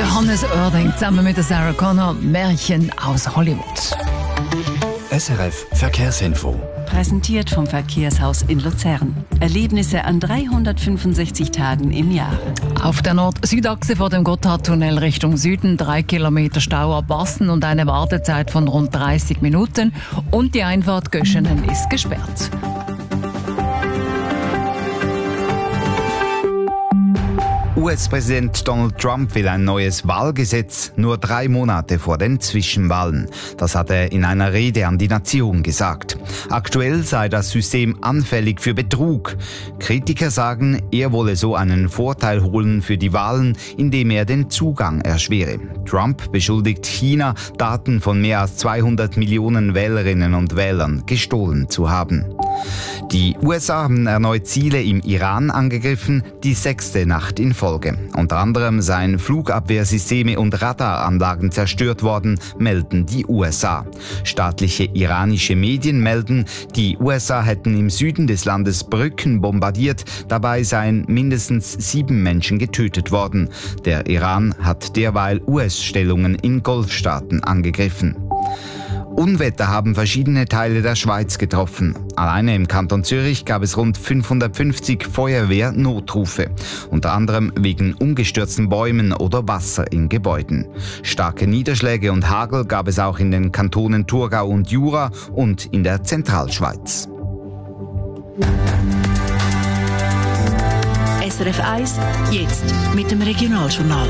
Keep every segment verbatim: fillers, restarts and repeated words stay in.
Der Hannes Oerding zusammen mit der Sarah Connor, Märchen aus Hollywood. S R F Verkehrsinfo. Präsentiert vom Verkehrshaus in Luzern. Erlebnisse an dreihundertfünfundsechzig Tagen im Jahr. Auf der Nord-Süd-Achse vor dem Gotthardtunnel Richtung Süden drei Kilometer Stau ab Bassen und eine Wartezeit von rund dreißig Minuten. Und die Einfahrt Göschenen ist gesperrt. U S-Präsident Donald Trump will ein neues Wahlgesetz nur drei Monate vor den Zwischenwahlen. Das hat er in einer Rede an die Nation gesagt. Aktuell sei das System anfällig für Betrug. Kritiker sagen, er wolle so einen Vorteil holen für die Wahlen, indem er den Zugang erschwere. Trump beschuldigt China, Daten von mehr als zweihundert Millionen Wählerinnen und Wählern gestohlen zu haben. Die U S A haben erneut Ziele im Iran angegriffen, die sechste Nacht in Folge. Unter anderem seien Flugabwehrsysteme und Radaranlagen zerstört worden, melden die U S A. Staatliche iranische Medien melden, die U S A hätten im Süden des Landes Brücken bombardiert, dabei seien mindestens sieben Menschen getötet worden. Der Iran hat derweil U S-Stellungen in Golfstaaten angegriffen. Unwetter haben verschiedene Teile der Schweiz getroffen. Alleine im Kanton Zürich gab es rund fünfhundertfünfzig Feuerwehr-Notrufe, unter anderem wegen umgestürzten Bäumen oder Wasser in Gebäuden. Starke Niederschläge und Hagel gab es auch in den Kantonen Thurgau und Jura und in der Zentralschweiz. S R F eins, jetzt mit dem Regionaljournal.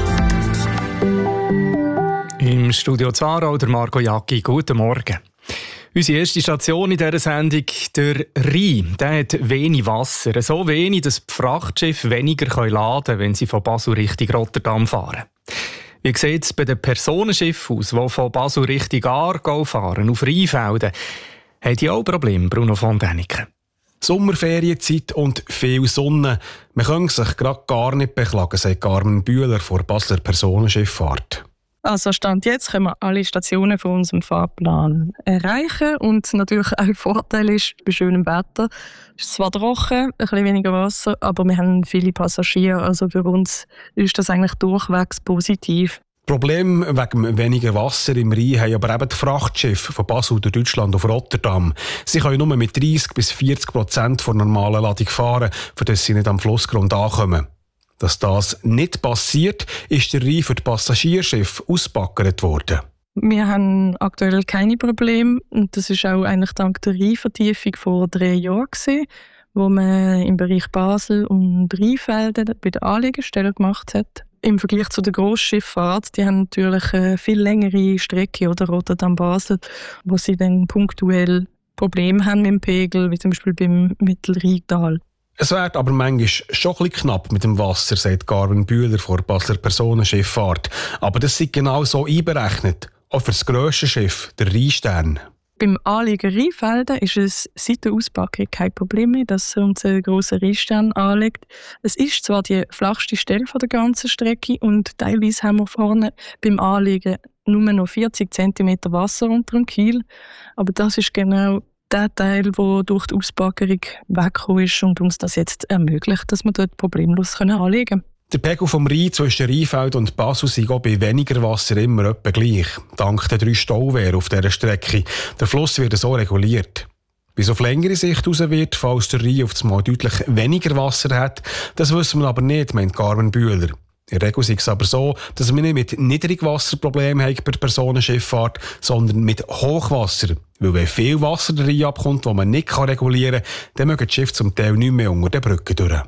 Im Studio Zarau, der Marco Jacki. Guten Morgen. Unsere erste Station in dieser Sendung, der Rhein, der hat wenig Wasser. So wenig, dass die Frachtschiffe weniger laden können, wenn sie von Basel Richtung Rotterdam fahren. Wie sieht es bei den Personenschiffen aus, die von Basel Richtung Aargau fahren, auf Rheinfelden? Haben die auch Probleme, Bruno von Däniken? Sommerferienzeit und viel Sonne. Man kann sich gerade gar nicht beklagen, sagt Carmen Bühler von Basler Personenschifffahrt. Also Stand jetzt können wir alle Stationen von unserem Fahrplan erreichen und natürlich auch ein Vorteil ist, bei schönem Wetter ist es zwar trocken, ein bisschen weniger Wasser, aber wir haben viele Passagiere, also für uns ist das eigentlich durchwegs positiv. Problem wegen weniger Wasser im Rhein haben aber eben die Frachtschiffe von Basel durch Deutschland auf Rotterdam. Sie können nur mit dreißig bis vierzig Prozent von normalen Ladung fahren, für das sie nicht am Flussgrund ankommen. Dass das nicht passiert, ist der Rhein für die Passagierschiffe ausgebaggert worden. Wir haben aktuell keine Probleme und das ist auch eigentlich dank der Rheinvertiefung vor drei Jahren gewesen, wo man im Bereich Basel und Rheinfelden bei der Anlegestelle gemacht hat. Im Vergleich zu der Grossschifffahrt, die haben natürlich eine viel längere Strecke, oder Rotterdam-Basel, wo sie dann punktuell Probleme haben mit dem Pegel, wie zum Beispiel beim Mittelrheintal. Es wird aber manchmal schon ein bisschen knapp mit dem Wasser, sagt Carmen Bühler von Basler Personenschifffahrt. Aber das ist genau so einberechnet, auch für das grösste Schiff, der Rheinstern. Beim Anlegen Rheinfelden ist es seit der Auspackung kein Problem mehr, dass unser grosser Rheinstern anlegt. Es ist zwar die flachste Stelle von der ganzen Strecke und teilweise haben wir vorne beim Anlegen nur noch vierzig Zentimeter Wasser unter dem Kiel, aber das ist genau der Teil, der durch die Ausbaggerung weggekommen ist und uns das jetzt ermöglicht, dass wir dort problemlos anlegen können. Der Pegel vom Rhein zwischen Rheinfeld und Basel sei auch bei weniger Wasser immer etwa gleich. Dank der drei Stauwehren auf dieser Strecke. Der Fluss wird so reguliert. Bis auf längere Sicht raus wird, falls der Rhein auf das Mal deutlich weniger Wasser hat, das wissen wir aber nicht, meint Carmen Bühler. In der Regel ist es aber so, dass wir nicht mit Niedrigwasserproblemen haben bei der Personenschifffahrt, sondern mit Hochwasser. Weil wenn viel Wasser der Rhein abkommt, das man nicht regulieren kann, dann mögen die Schiffe zum Teil nicht mehr unter den Brücken durch.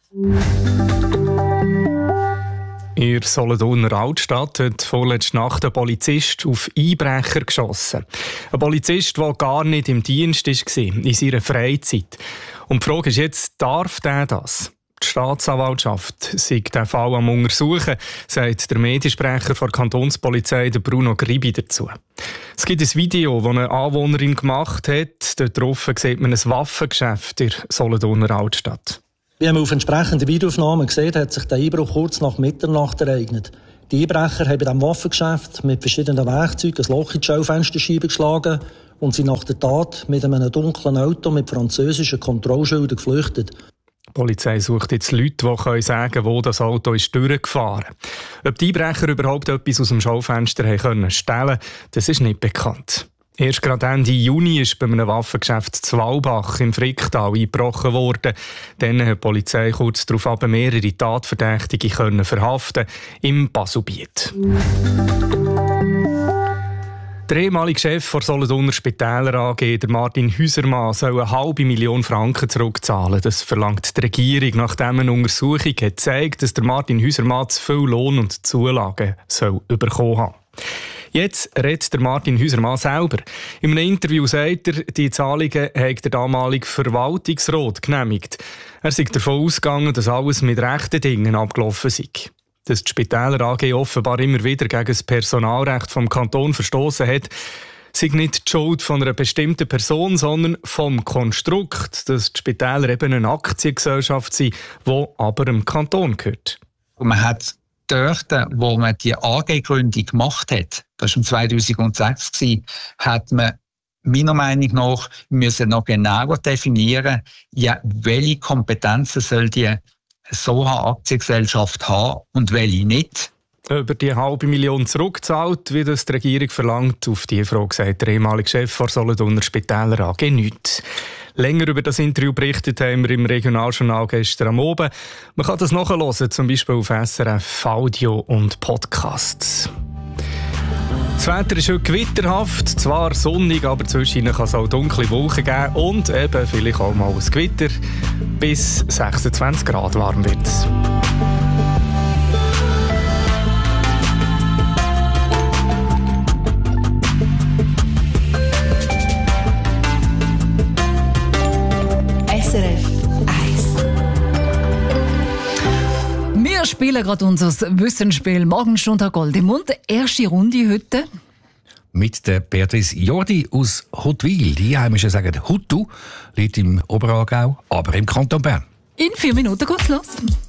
In der Solothurner Altstadt hat vorletzte Nacht ein Polizist auf Einbrecher geschossen. Ein Polizist, der gar nicht im Dienst war, in seiner Freizeit. Und die Frage ist jetzt, darf der das? Die Staatsanwaltschaft sei den Fall am Untersuchen, sagt der Mediensprecher der Kantonspolizei Bruno Gribi dazu. Es gibt ein Video, das eine Anwohnerin gemacht hat. Dort drauf sieht man ein Waffengeschäft in der Solothurner Altstadt. Wie man auf entsprechenden Videoaufnahmen gesehen hat, hat sich der Einbruch kurz nach Mitternacht ereignet. Die Einbrecher haben in diesem Waffengeschäft mit verschiedenen Werkzeugen ein Loch in die Schaufensterscheibe geschlagen und sind nach der Tat mit einem dunklen Auto mit französischen Kontrollschildern geflüchtet. Die Die Polizei sucht jetzt Leute, die können sagen, wo das Auto ist durchgefahren ist. Ob die Einbrecher überhaupt etwas aus dem Schaufenster haben können stellen, das ist nicht bekannt. Erst gerade Ende Juni ist bei einem Waffengeschäft zu Walbach im Fricktal eingebrochen worden. Dann hat die Polizei kurz darauf aber mehrere Tatverdächtige können verhaften im Baselbiet. Der ehemalige Chef der Solothurner Spitäler A G, der Martin Hüsermann, soll eine halbe Million Franken zurückzahlen. Das verlangt die Regierung, nachdem eine Untersuchung hat gezeigt, dass der Martin Hüsermann zu viel Lohn und Zulagen soll bekommen haben. Jetzt redet der Martin Hüsermann selber. In einem Interview sagt er, die Zahlungen hat der damalige Verwaltungsrat genehmigt. Er sei davon ausgegangen, dass alles mit rechten Dingen abgelaufen sei. Dass die Spitäler A G offenbar immer wieder gegen das Personalrecht vom Kanton verstoßen hat, sei nicht die Schuld von einer bestimmten Person, sondern vom Konstrukt, dass die Spitäler eben eine Aktiengesellschaft sind, die aber dem Kanton gehört. Und man hat dort, wo man die A G-Gründung gemacht hat, das war im zweitausendsechs, hat man meiner Meinung nach müssen noch genauer definieren, ja, welche Kompetenzen soll die so eine Aktiengesellschaft haben und welche nicht. Über die halbe Million zurückgezahlt, wie das die Regierung verlangt, auf diese Frage sagt der ehemalige Chef der Solothurner Spitäler A G nichts. Länger über das Interview berichtet haben wir im Regionaljournal gestern am Abend. Man kann das nachhören, zum Beispiel auf S R F Audio und Podcasts. Das Wetter ist heute gewitterhaft, zwar sonnig, aber zwischendurch kann es auch dunkle Wolken geben und eben vielleicht auch mal ein Gewitter. Bis sechsundzwanzig Grad warm wird es. S R F eins. Wir spielen gerade unser Wissensspiel Morgenstunde Gold im Mund. Erste Runde heute. Mit der Beatrice Jordi aus Huttwil. Die Einheimischen sagen, Huttu liegt im Oberaargau, aber im Kanton Bern. In vier Minuten geht's los.